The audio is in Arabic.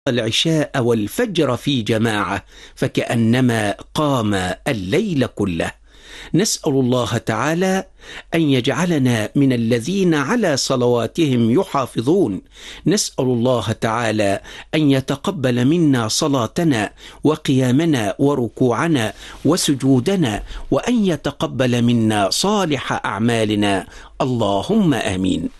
العشاء والفجر في جماعة فكأنما قام الليل كله. نسأل الله تعالى أن يجعلنا من الذين على صلواتهم يحافظون. نسأل الله تعالى أن يتقبل منا صلاتنا وقيامنا وركوعنا وسجودنا، وأن يتقبل منا صالح أعمالنا، اللهم آمين.